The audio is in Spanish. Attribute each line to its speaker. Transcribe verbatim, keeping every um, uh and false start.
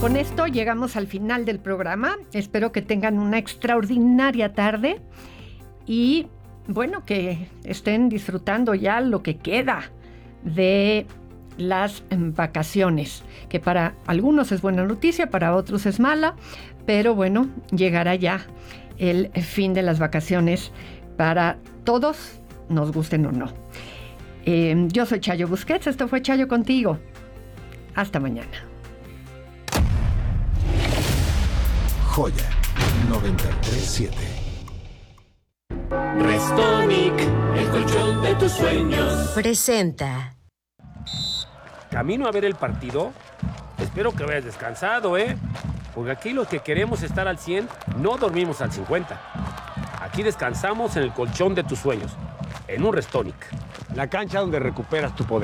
Speaker 1: Con esto llegamos al final del programa. Espero que tengan una extraordinaria tarde y, bueno, que estén disfrutando ya lo que queda de las vacaciones, que para algunos es buena noticia, para otros es mala, pero bueno, llegará ya el fin de las vacaciones para todos, nos gusten o no. Eh, yo soy Chayo Busquets, esto fue Chayo Contigo. Hasta mañana.
Speaker 2: Joya noventa y tres punto siete.
Speaker 3: Restonic, el colchón de tus sueños.
Speaker 4: Presenta.
Speaker 5: ¿Camino a ver el partido? Espero que vayas descansado, ¿eh? Porque aquí los que queremos estar al cien, no dormimos al cincuenta. Aquí descansamos en el colchón de tus sueños, en un Restonic.
Speaker 6: La cancha donde recuperas tu poder.